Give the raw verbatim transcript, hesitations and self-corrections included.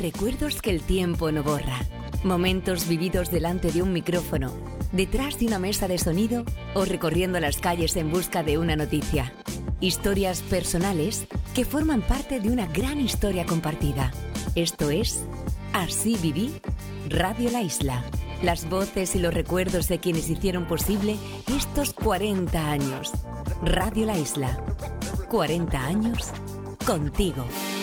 recuerdos que el tiempo no borra. Momentos vividos delante de un micrófono, detrás de una mesa de sonido o recorriendo las calles en busca de una noticia. Historias personales que forman parte de una gran historia compartida. Esto es Así Viví, Radio La Isla. Las voces y los recuerdos de quienes hicieron posible estos cuarenta años. Radio La Isla. cuarenta años contigo.